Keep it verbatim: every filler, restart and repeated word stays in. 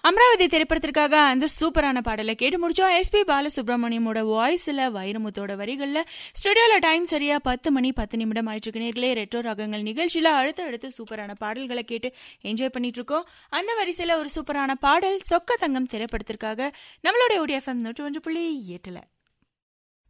அமராவதி திரைப்படத்திற்காக அந்த சூப்பரான பாடலை கேட்டு முடிச்சோம். எஸ் பி பாலசுப்ரமணியமோட வாய்ஸ்ல வைரமுத்தோட வரிகள்ல. ஸ்டுடியோல டைம் சரியா பத்து மணி பத்து நிமிடம் ஆயிடுச்சு. நேர்களே ரெட்ரோ ரகங்கள் நிகழ்ச்சியில அடுத்த அடுத்து சூப்பரான பாடல்களை கேட்டு என்ஜாய் பண்ணிட்டு இருக்கோம். அந்த வரிசையில ஒரு சூப்பரான பாடல் சொக்க தங்கம் திரைப்படத்திற்காக நம்மளோட ஓடி எஃப்எம் நூற்றி ஒன்று புள்ளி எட்டுல